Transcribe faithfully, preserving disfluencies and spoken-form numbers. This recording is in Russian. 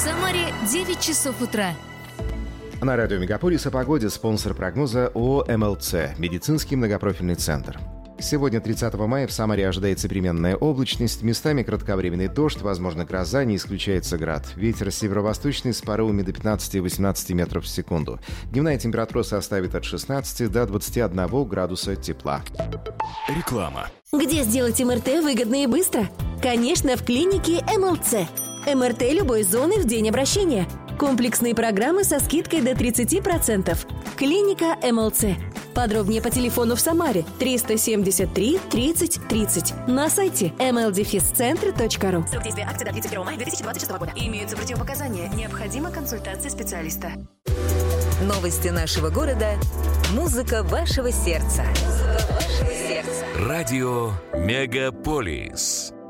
Самаре девять часов утра. На радио Мегаполис о погоде спонсор прогноза ООО эм эл цэ, медицинский многопрофильный центр. Сегодня, тридцатого мая, в Самаре ожидается переменная облачность, местами кратковременный дождь, возможно гроза, не исключается град. Ветер северо-восточный с порывами до пятнадцати-восемнадцати метров в секунду. Дневная температура составит от шестнадцати до двадцати одного градуса тепла. Реклама. Где сделать эм эр тэ выгодно и быстро? Конечно, в клинике эм эл цэ. эм эр тэ любой зоны в день обращения. Комплексные программы со скидкой до тридцати процентов. Клиника эм эл цэ. Подробнее по телефону в Самаре триста семьдесят три тридцать тридцать. На сайте эм эл центр точка ру. Срок действия акции до тридцать первого мая две тысячи двадцать шестого года. Имеются противопоказания. Необходима консультация специалиста. Новости нашего города. Музыка вашего сердца. Музыка вашего сердца. Радио Мегаполис.